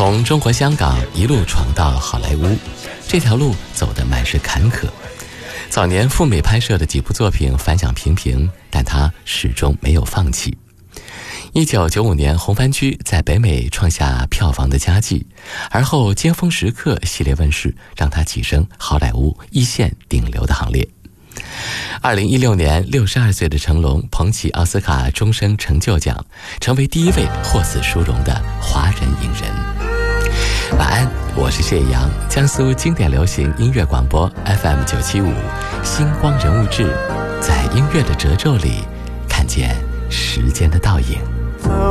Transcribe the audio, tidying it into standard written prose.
从中国香港一路闯到好莱坞，这条路走得满是坎坷。早年赴美拍摄的几部作品反响平平，但他始终没有放弃。1995年《红番区》在北美创下票房的佳绩，而后《尖峰时刻》系列问世，让他跻身好莱坞一线顶流的行列。2016年，62岁的成龙捧起奥斯卡终身成就奖，成为第一位获此殊荣的华人影人。晚安，我是谢阳，江苏经典流行音乐广播 FM975，星光人物志，在音乐的褶皱里看见时间的倒影。